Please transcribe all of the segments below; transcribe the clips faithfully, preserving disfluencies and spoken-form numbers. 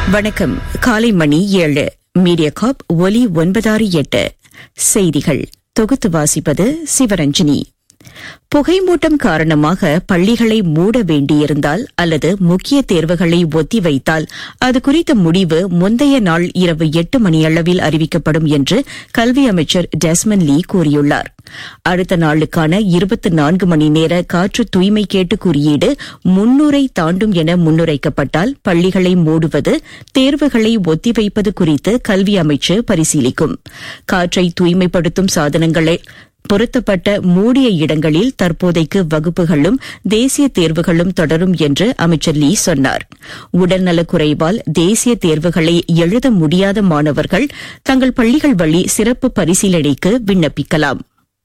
வணக்கம். காலை மணி ஏழு. மீடியாகாப் ஒலி ஒன்பதாறு எட்டு. செய்திகள் தொகுத்து வாசிப்பது சிவரஞ்சனி. புகைமூட்டம் காரணமாக பள்ளிகளை மூட வேண்டியிருந்தால் அல்லது முக்கிய தேர்வுகளை ஒத்திவைத்தால் அது குறித்த முடிவு முந்தைய நாள் இரவு எட்டு மணியளவில் அறிவிக்கப்படும் என்று கல்வி அமைச்சர் டெஸ்மன் லீ கூறியுள்ளார். அடுத்த நாளுக்கான இருபத்தி நான்கு மணி நேர காற்று தூய்மை கேட்டு குறியீடு முன்னூறை தாண்டும் என முன்னுரைக்கப்பட்டால் பள்ளிகளை மூடுவது, தேர்வுகளை ஒத்திவைப்பது குறித்து கல்வி அமைச்சு பரிசீலிக்கும். காற்றை தூய்மைப்படுத்தும் சாதனங்களை பொருத்தப்பட்ட மூடிய இடங்களில் தற்போதைக்கு வகுப்புகளும் தேசிய தேர்வுகளும் தொடரும் என்று அமைச்சர் லீ சொன்னார். உடல்நலக் குறைவால் தேசிய தேர்வுகளை எழுத முடியாத மாணவர்கள் தங்கள் பள்ளிகள் வழி சிறப்பு பரிசீலனைக்கு விண்ணப்பிக்கலாம்.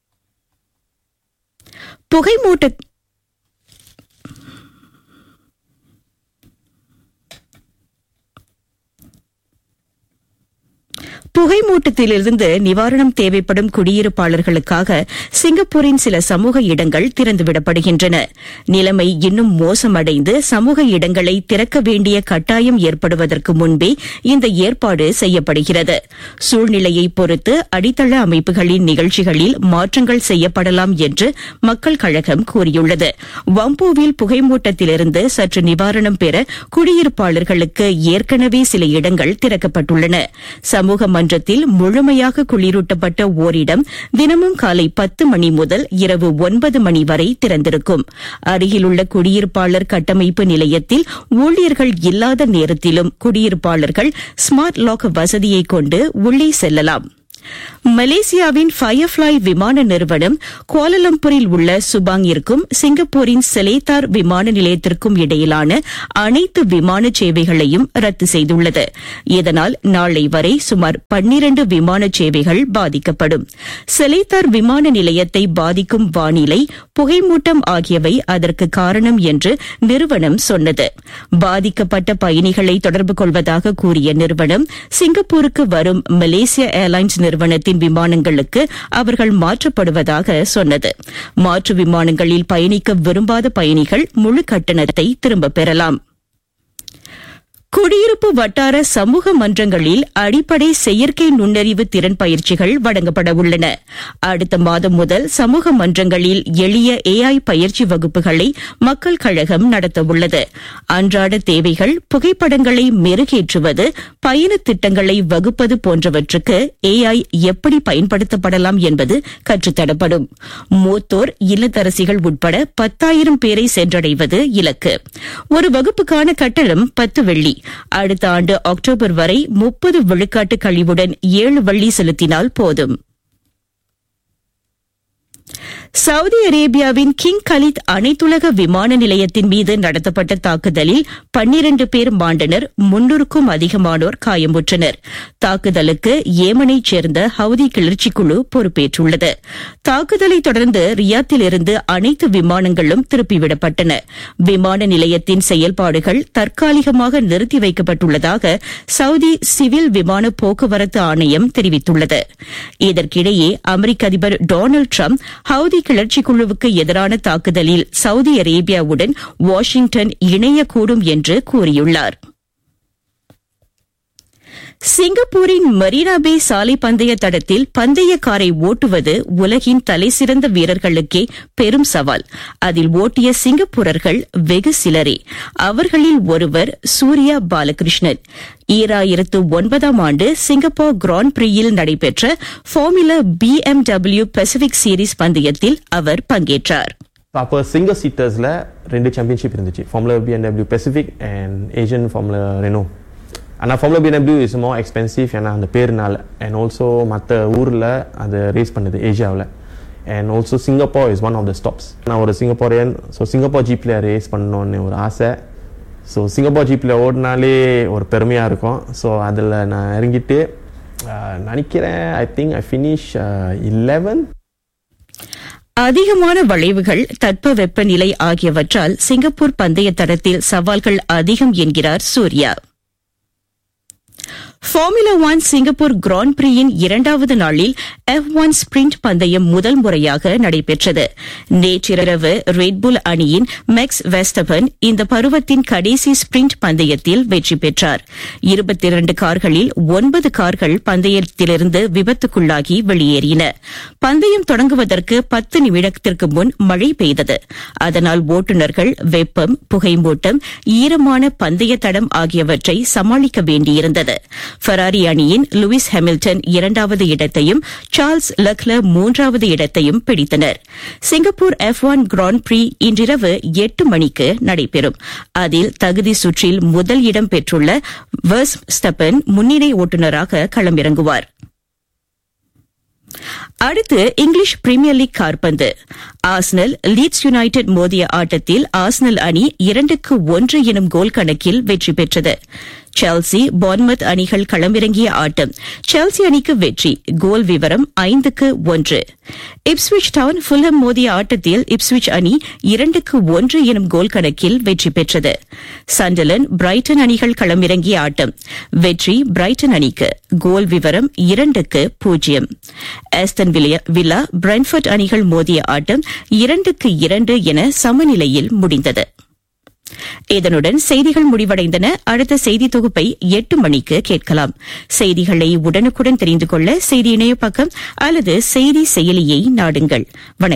புகைமூட்ட புகைமூட்டத்திலிருந்து நிவாரணம் தேவைப்படும் குடியிருப்பாளர்களுக்காக சிங்கப்பூரின் சில சமூக இடங்கள் திறந்துவிடப்படுகின்றன. நிலைமை இன்னும் மோசமடைந்து சமூக இடங்களை திறக்க வேண்டிய கட்டாயம் ஏற்படுவதற்கு முன்பே இந்த ஏற்பாடு செய்யப்படுகிறது. சூழ்நிலையை பொறுத்து அடித்தள அமைப்புகளின் நிகழ்ச்சிகளில் மாற்றங்கள் செய்யப்படலாம் என்று மக்கள் கழகம் கூறியுள்ளது. வம்போவில் புகைமூட்டத்திலிருந்து சற்று நிவாரணம் பெற குடியிருப்பாளர்களுக்கு ஏற்கனவே சில இடங்கள் திறக்கப்பட்டுள்ளன. சமூக மன்றத்தில் முழுமையாக குளிரூட்டப்பட்ட ஓரிடம் தினமும் காலை பத்து மணி முதல் இரவு ஒன்பது மணி வரை திறந்திருக்கும். அருகிலுள்ள குடியிருப்பாளர் கட்டமைப்பு நிலையத்தில் ஊழியர்கள் இல்லாத நேரத்திலும் குடியிருப்பாளர்கள் ஸ்மார்ட் லாக் வசதியை கொண்டு உள்ளே செல்லலாம். மலேசியாவின் ஃபயர்ஃபிளை விமான நிறுவனம் கோலாலம்பூரில் உள்ள சுபாங்கிற்கும் சிங்கப்பூரின் செலேத்தார் விமான நிலையத்திற்கும் இடையிலான அனைத்து விமான சேவைகளையும் ரத்து செய்துள்ளது. இதனால் நாளை வரை சுமார் பன்னிரண்டு விமான சேவைகள் பாதிக்கப்படும். செலேத்தார் விமான நிலையத்தை பாதிக்கும் வானிலை, புகைமூட்டம் ஆகியவை அதற்கு காரணம் என்று நிறுவனம் சொன்னது. பாதிக்கப்பட்ட பயணிகளை தொடர்பு கொள்வதாக கூறிய நிறுவனம் சிங்கப்பூருக்கு வரும் மலேசிய ஏர்லைன்ஸ் நிறுவனத்தின் விமானங்களுக்கு அவர்கள் மாற்றப்படுவதாக சொன்னது. மாற்று விமானங்களில் பயணிக்க விரும்பாத பயணிகள் முழு கட்டணத்தை திரும்பப் பெறலாம். குடியிருப்பு வட்டார சமூக மன்றங்களில் அடிப்படை செயற்கை நுண்ணறிவு திறன் பயிற்சிகள் வழங்கப்பட உள்ளன. அடுத்த மாதம் முதல் சமூக மன்றங்களில் எளிய ஏஐ பயிற்சி வகுப்புகளை மக்கள் கழகம் நடத்தவுள்ளது. அன்றாட தேவைகள், புகைப்படங்களை மெருகேற்றுவது, பயண திட்டங்களை வகுப்பது போன்றவற்றுக்கு ஏஐ எப்படி பயன்படுத்தப்படலாம் என்பது கற்றுத்தரப்படும். மூத்தோர், இல்லத்தரசிகள் உட்பட பத்தாயிரம் பேரை சென்றடைவது இலக்கு. ஒரு வகுப்புக்கான கட்டணம் பத்து வெள்ளி. அடுத்த ஆண்டு அக்டோபர் வரை முப்பது விழுக்காட்டு கழிவுடன் ஏழு வெள்ளி செலுத்தினால் போதும். சவுதி அரேபியாவின் கிங் கலீத் அனைத்துலக விமான நிலையத்தின் மீது நடத்தப்பட்ட தாக்குதலில் பன்னிரண்டு பேர் மாண்டனர். முன்னூறுக்கும் அதிகமானோர் காயமுற்றனர். தாக்குதலுக்கு ஏமனைச் சேர்ந்த ஹவுதி கிளர்ச்சிக்குழு பொறுப்பேற்றுள்ளது. தாக்குதலை தொடர்ந்து ரியாத்திலிருந்து அனைத்து விமானங்களும் திருப்பிவிடப்பட்டன. விமான நிலையத்தின் செயல்பாடுகள் தற்காலிகமாக நிறுத்தி வைக்கப்பட்டுள்ளதாக சவுதி சிவில் விமான போக்குவரத்து ஆணையம் தெரிவித்துள்ளது. இதற்கிடையே அமெரிக்க அதிபர் டொனால்டு டிரம்ப் ஹவுதி கிளர்ச்சி குழுவுக்கு எதிரான தாக்குதலில் சவுதி அரேபியாவுடன் வாஷிங்டன் இணையக்கூடும் என்று கூறியுள்ளார். சிங்கப்பூரின் மரீனா பே சாலை பந்தய தடத்தில் பந்தய காரை ஓட்டுவது உலகின் தலைசிறந்த வீரர்களுக்கே பெரும் சவால். அதில் ஓட்டிய சிங்கப்பூரர்கள் வெகு சிலரே. அவர்களில் ஒருவர் சூர்யா பாலகிருஷ்ணன். ஈராயிரத்து ஒன்பதாம் ஆண்டு சிங்கப்பூர் கிராண்ட் பிரியில் நடைபெற்ற formula B M W Pacific series பந்தயத்தில் அவர் பங்கேற்றார். அப்போ சிங்கிள் சீட்டர்ஸ்ல ரெண்டு சாம்பியன்ஷிப் இருந்துச்சு, formula B M W Pacific and Asian formula Reno. ஆனால் formula B M W is more expensive, ஏன்னா அந்த பேருனால. அண்ட் ஆல்சோ மற்ற ஊரில் அது ரேஸ் பண்ணுது ஏஷியாவில். And also Singapore is one of the stops. நான் ஒரு சிங்கப்பூரியன், ஸோ சிங்கப்பூர் ஜீப்பில் ரேஸ் பண்ணணுன்னு ஒரு ஆசை. ஸோ சிங்கப்பூர் ஜீப்பில் ஓடினாலே ஒரு பெருமையாக இருக்கும். ஸோ அதில் நான் இறங்கிட்டு நினைக்கிறேன் I think I finish eleven. அதிகமான வளைவுகள், தட்பவெப்பநிலை ஆகியவற்றால் சிங்கப்பூர் பந்தய தடத்தில் சவால்கள் அதிகம் என்கிறார் Surya. Formula one Singapore grand பிரியின் இரண்டாவது நாளில் எஃப் ஒன் ஸ்பிரிண்ட் பந்தயம் முதல் முறையாக நடைபெற்றது. நேற்றிரவு ரெட்புல் அணியின் மேக்ஸ் வெஸ்டபன் இந்த பருவத்தின் கடைசி ஸ்பிரிண்ட் பந்தயத்தில் வெற்றி பெற்றார். இருபத்தி இரண்டு கார்களில் ஒன்பது கார்கள் பந்தயத்திலிருந்து விபத்துக்குள்ளாகி வெளியேறின. பந்தயம் தொடங்குவதற்கு பத்து நிமிடத்திற்கு முன் மழை பெய்தது. அதனால் ஓட்டுநர்கள் வெப்பம், புகைமூட்டம், ஈரமான பந்தய தடம் ஆகியவற்றை சமாளிக்க வேண்டியிருந்தது. ஃபெராரி அணியின் லூயிஸ் ஹாமில்டன் இரண்டாவது இடத்தையும் சார்ல்ஸ் லெக்லர் மூன்றாவது இடத்தையும் பிடித்தனர். சிங்கப்பூர் எஃப் ஒன் கிராண்ட் பிரி இன்றிரவு எட்டு மணிக்கு நடைபெறும். அதில் தகுதி சுற்றில் முதல் இடம் பெற்றுள்ள வெர்ஸ்டப்பன் முன்னிலை ஓட்டுநராக களமிறங்குவார். அடுத்து இங்கிலீஷ் பிரீமியர் லீக் கால்பந்து. ஆர்சனல் லீட்ஸ் யுனைடெட் மோதிய ஆட்டத்தில் ஆர்சனல் அணி இரண்டுக்கு ஒன்று எனும் கோல் கணக்கில் வெற்றி பெற்றது. செல்சி பான்மத் அணிகள் களமிறங்கிய ஆட்டம் செல்சி அணிக்கு வெற்றி. கோல் விவரம் ஐந்துக்கு ஒன்று. இப்ஸ்விச் டவுன் ஃபுல்ஹம் மோதிய ஆட்டத்தில் இப்ஸ்விச் அணி இரண்டுக்கு ஒன்று எனும் கோல் கணக்கில் வெற்றி பெற்றது. சண்டர்லண்ட் பிரைட்டன் அணிகள் களமிறங்கிய ஆட்டம் வெற்றி பிரைட்டன் அணிக்கு. கோல் விவரம் இரண்டுக்கு பூஜ்ஜியம். ஆஸ்டன் வில்லா பிரென்ஃபோர்ட் அணிகள் மோதிய ஆட்டம் இரண்டுக்கு இரண்டு என சமநிலையில் முடிந்தது. இதனுடன் செய்திகள் முடிவடைந்தன. அடுத்த செய்தி தொகுப்பை எட்டு மணிக்கு கேட்கலாம். செய்திகளை உடனுக்குடன் தெரிந்து கொள்ள செய்தி இணைய பக்கம் அல்லது செய்தி செயலியை நாடுங்கள். வணக்கம்.